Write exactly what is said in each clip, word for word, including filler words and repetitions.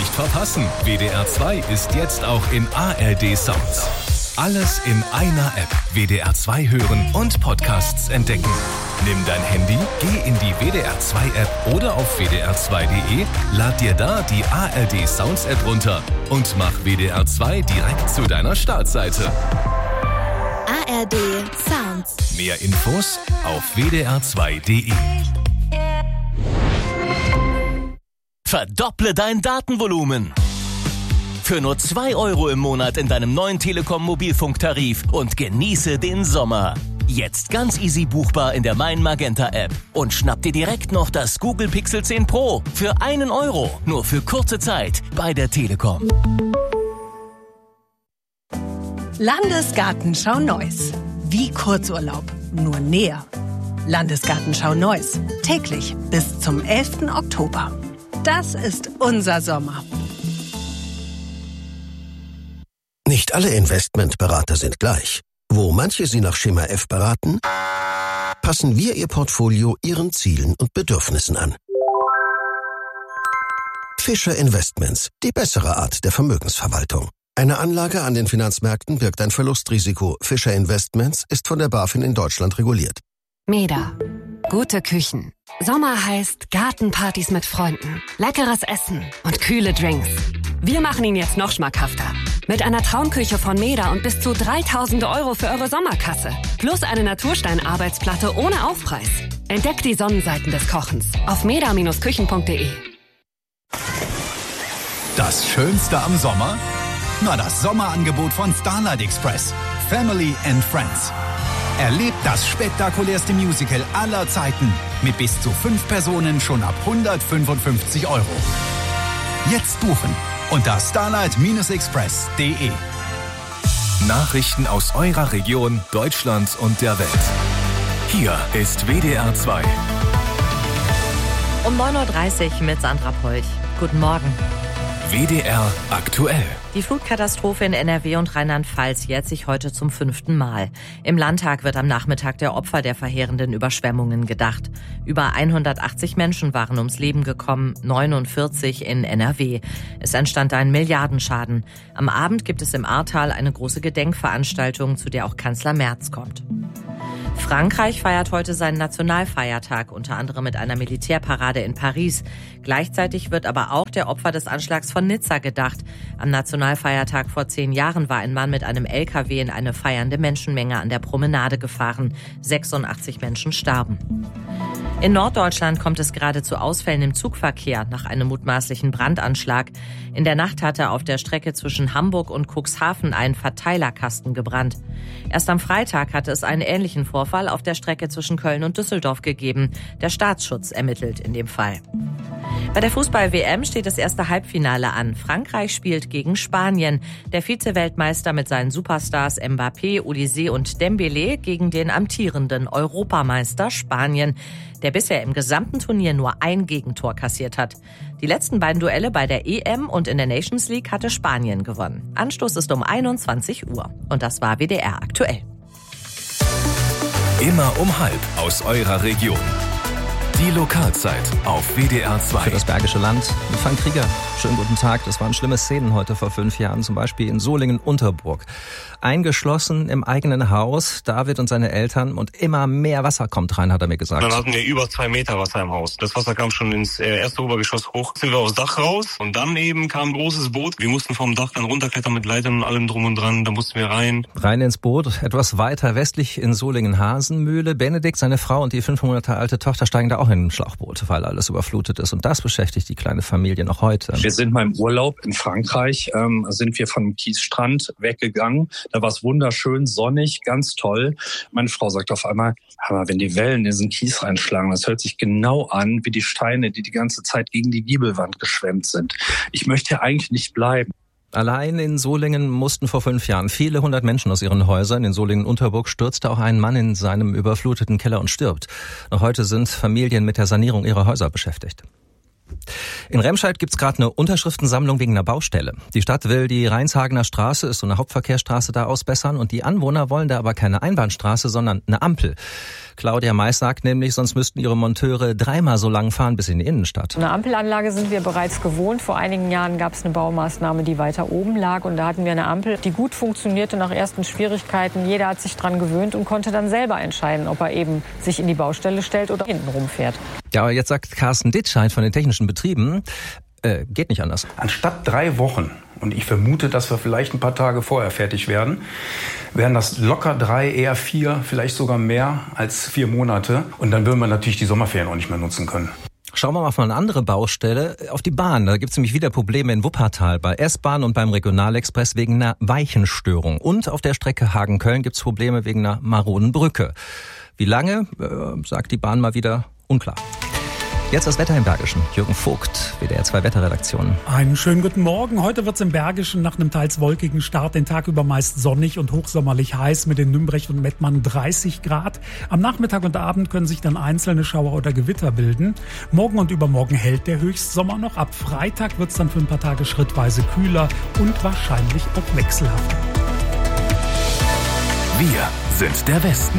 nicht verpassen. W D R zwei ist jetzt auch in A R D Sounds. Alles in einer App. W D R zwei hören und Podcasts entdecken. Nimm dein Handy, geh in die W D R zwei App oder auf w d r zwei punkt d e, lad dir da die A R D Sounds App runter und mach W D R zwei direkt zu deiner Startseite. A R D Sounds. Mehr Infos auf w d r zwei punkt d e. Verdopple dein Datenvolumen. Für nur zwei Euro im Monat in deinem neuen Telekom-Mobilfunktarif und genieße den Sommer. Jetzt ganz easy buchbar in der Mein Magenta App. Und schnapp dir direkt noch das Google Pixel zehn Pro für einen Euro. Nur für kurze Zeit bei der Telekom. Landesgartenschau Neuss. Wie Kurzurlaub, nur näher. Landesgartenschau Neuss. Täglich bis zum elften Oktober. Das ist unser Sommer. Nicht alle Investmentberater sind gleich. Wo manche Sie nach Schema F beraten, passen wir Ihr Portfolio Ihren Zielen und Bedürfnissen an. Fischer Investments, die bessere Art der Vermögensverwaltung. Eine Anlage an den Finanzmärkten birgt ein Verlustrisiko. Fischer Investments ist von der BaFin in Deutschland reguliert. Meda. Gute Küchen. Sommer heißt Gartenpartys mit Freunden, leckeres Essen und kühle Drinks. Wir machen ihn jetzt noch schmackhafter. Mit einer Traumküche von Meda und bis zu dreitausend Euro für eure Sommerkasse. Plus eine Naturstein-Arbeitsplatte ohne Aufpreis. Entdeckt die Sonnenseiten des Kochens auf meda Bindestrich küchen punkt d e. Das Schönste am Sommer? Na, das Sommerangebot von Starlight Express. Family and Friends. Erlebt das spektakulärste Musical aller Zeiten mit bis zu fünf Personen schon ab hundertfünfundfünfzig Euro. Jetzt buchen unter starlight express punkt d e. Nachrichten aus eurer Region, Deutschland und der Welt. Hier ist W D R zwei. Um neun Uhr dreißig mit Sandra Polch. Guten Morgen. W D R aktuell. Die Flutkatastrophe in N R W und Rheinland-Pfalz jährt sich heute zum fünften Mal. Im Landtag wird am Nachmittag der Opfer der verheerenden Überschwemmungen gedacht. Über hundertachtzig Menschen waren ums Leben gekommen, neunundvierzig in N R W. Es entstand ein Milliardenschaden. Am Abend gibt es im Ahrtal eine große Gedenkveranstaltung, zu der auch Kanzler Merz kommt. Frankreich feiert heute seinen Nationalfeiertag, unter anderem mit einer Militärparade in Paris. Gleichzeitig wird aber auch der Opfer des Anschlags von Nizza gedacht. Am Nationalfeiertag vor zehn Jahren war ein Mann mit einem L K W in eine feiernde Menschenmenge an der Promenade gefahren. sechsundachtzig Menschen starben. In Norddeutschland kommt es gerade zu Ausfällen im Zugverkehr nach einem mutmaßlichen Brandanschlag. In der Nacht hatte auf der Strecke zwischen Hamburg und Cuxhaven ein Verteilerkasten gebrannt. Erst am Freitag hatte es einen ähnlichen Vorfall auf der Strecke zwischen Köln und Düsseldorf gegeben. Der Staatsschutz ermittelt in dem Fall. Bei der Fußball-W M steht das erste Halbfinale an. Frankreich spielt gegen Spanien. Der Vize-Weltmeister mit seinen Superstars Mbappé, Olise und Dembélé gegen den amtierenden Europameister Spanien, der bisher im gesamten Turnier nur ein Gegentor kassiert hat. Die letzten beiden Duelle bei der E M und in der Nations League hatte Spanien gewonnen. Anstoß ist um einundzwanzig Uhr. Und das war W D R aktuell. Immer um halb aus eurer Region. Die Lokalzeit auf W D R zwei. Für das Bergische Land mit Frank Krieger. Schönen guten Tag. Das waren schlimme Szenen heute vor fünf Jahren, zum Beispiel in Solingen-Unterburg. Eingeschlossen im eigenen Haus, David und seine Eltern, und immer mehr Wasser kommt rein, hat er mir gesagt. Dann hatten wir über zwei Meter Wasser im Haus. Das Wasser kam schon ins erste Obergeschoss hoch. Sind wir aufs Dach raus und dann eben kam ein großes Boot. Wir mussten vom Dach dann runterklettern mit Leitern und allem drum und dran. Da mussten wir rein. Rein ins Boot, etwas weiter westlich in Solingen-Hasenmühle. Benedikt, seine Frau und die fünf Monate alte Tochter steigen da auch in ein Schlauchboot, weil alles überflutet ist. Und das beschäftigt die kleine Familie noch heute. Wir sind mal im Urlaub in Frankreich, ähm, sind wir vom Kiesstrand weggegangen. Da war es wunderschön, sonnig, ganz toll. Meine Frau sagt auf einmal, aber wenn die Wellen in diesen Kies reinschlagen, das hört sich genau an wie die Steine, die die ganze Zeit gegen die Giebelwand geschwemmt sind. Ich möchte hier eigentlich nicht bleiben. Allein in Solingen mussten vor fünf Jahren viele hundert Menschen aus ihren Häusern. In Solingen-Unterburg stürzte auch ein Mann in seinem überfluteten Keller und stirbt. Noch heute sind Familien mit der Sanierung ihrer Häuser beschäftigt. In Remscheid gibt's gerade eine Unterschriftensammlung wegen einer Baustelle. Die Stadt will die Rheinshagener Straße, ist so eine Hauptverkehrsstraße, da ausbessern und die Anwohner wollen da aber keine Einbahnstraße, sondern eine Ampel. Claudia Mais sagt nämlich, sonst müssten ihre Monteure dreimal so lang fahren bis in die Innenstadt. Eine Ampelanlage sind wir bereits gewohnt. Vor einigen Jahren gab es eine Baumaßnahme, die weiter oben lag. Und da hatten wir eine Ampel, die gut funktionierte nach ersten Schwierigkeiten. Jeder hat sich dran gewöhnt und konnte dann selber entscheiden, ob er eben sich in die Baustelle stellt oder hinten rumfährt. Ja, aber jetzt sagt Carsten Ditscheid von den technischen Betrieben, äh, geht nicht anders. Anstatt drei Wochen, und ich vermute, dass wir vielleicht ein paar Tage vorher fertig werden, wären das locker drei, eher vier, vielleicht sogar mehr als vier Monate. Und dann würden wir natürlich die Sommerferien auch nicht mehr nutzen können. Schauen wir mal auf eine andere Baustelle, auf die Bahn. Da gibt's nämlich wieder Probleme in Wuppertal bei S-Bahn und beim Regionalexpress wegen einer Weichenstörung. Und auf der Strecke Hagen-Köln gibt's Probleme wegen einer maroden Brücke. Wie lange, äh, sagt die Bahn mal wieder, unklar. Jetzt das Wetter im Bergischen. Jürgen Vogt, W D R zwei Wetterredaktion. Einen schönen guten Morgen. Heute wird es im Bergischen nach einem teils wolkigen Start den Tag über meist sonnig und hochsommerlich heiß mit den Nümbrecht und Mettmann dreißig Grad. Am Nachmittag und Abend können sich dann einzelne Schauer oder Gewitter bilden. Morgen und übermorgen hält der Höchstsommer noch. Ab Freitag wird es dann für ein paar Tage schrittweise kühler und wahrscheinlich auch wechselhafter. Wir sind der Westen.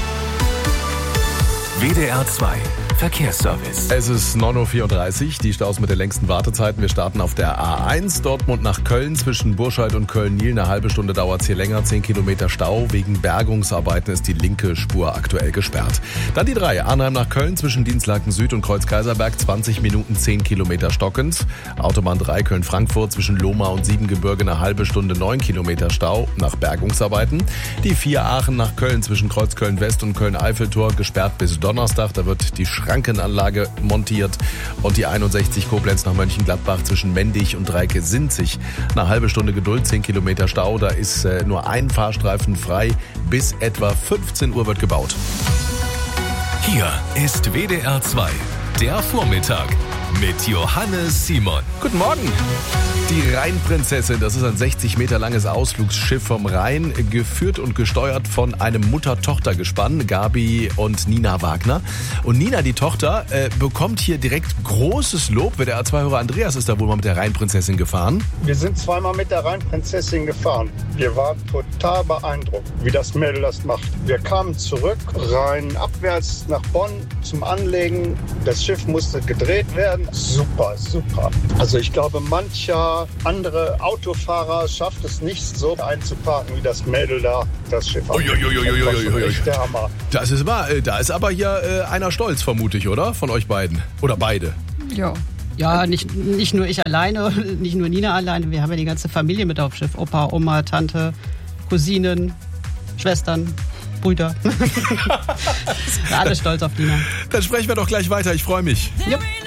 W D R zwei Verkehrsservice. Es ist neun Uhr vierunddreißig, die Staus mit den längsten Wartezeiten. Wir starten auf der A eins, Dortmund nach Köln, zwischen Burscheid und Köln-Niel. Eine halbe Stunde dauert es hier länger, zehn Kilometer Stau. Wegen Bergungsarbeiten ist die linke Spur aktuell gesperrt. Dann die drei, Arnheim nach Köln, zwischen Dienstlaken Süd und Kreuz-Kaiserberg, zwanzig Minuten, zehn Kilometer stockend. Autobahn drei, Köln-Frankfurt, zwischen Lohmar und Siebengebirge, eine halbe Stunde, neun Kilometer Stau nach Bergungsarbeiten. Die vier, Aachen nach Köln, zwischen Kreuz-Köln-West und Köln-Eiffeltor, gesperrt bis Donnerstag. Da wird die Schrankenanlage montiert. Und die einundsechzig, Koblenz nach Mönchengladbach, zwischen Mendig und Dreike-Sinzig. Eine halbe Stunde Geduld, zehn Kilometer Stau. Da ist äh, nur ein Fahrstreifen frei. Bis etwa fünfzehn Uhr wird gebaut. Hier ist W D R zwei, der Vormittag mit Johannes Simon. Guten Morgen. Die Rheinprinzessin, das ist ein sechzig Meter langes Ausflugsschiff vom Rhein, geführt und gesteuert von einem Mutter-Tochter-Gespann, Gabi und Nina Wagner. Und Nina, die Tochter, äh, bekommt hier direkt großes Lob. W D R zwei-Hörer Andreas ist da wohl mal mit der Rheinprinzessin gefahren. Wir sind zweimal mit der Rheinprinzessin gefahren. Wir waren total beeindruckt, wie das Mädel das macht. Wir kamen zurück, rein abwärts nach Bonn zum Anlegen. Das Schiff musste gedreht werden. Super, super. Also ich glaube, mancher andere Autofahrer schafft es nicht so einzuparken, wie das Mädel da das Schiff hat. Uiuiuiuiui. Der Hammer. Das ist wahr. Da ist aber hier äh, einer stolz, vermute ich, oder? Von euch beiden. Oder beide. Ja. Ja, nicht, nicht nur ich alleine, nicht nur Nina alleine. Wir haben ja die ganze Familie mit auf dem Schiff. Opa, Oma, Tante, Cousinen, Schwestern, Brüder. Alle stolz auf Nina. Dann sprechen wir doch gleich weiter. Ich freue mich. Yep.